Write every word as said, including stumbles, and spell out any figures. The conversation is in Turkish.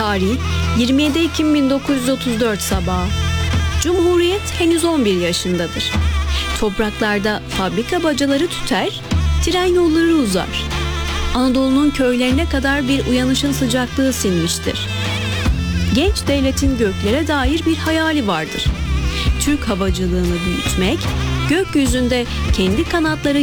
Tarih yirmi yedi Ekim bin dokuz yüz otuz dört sabahı. Cumhuriyet henüz on bir yaşındadır. Topraklarda fabrika bacaları tüter, tren yolları uzar. Anadolu'nun köylerine kadar bir uyanışın sıcaklığı sinmiştir. Genç devletin göklere dair bir hayali vardır. Türk havacılığını büyütmek, gökyüzünde kendi kanatları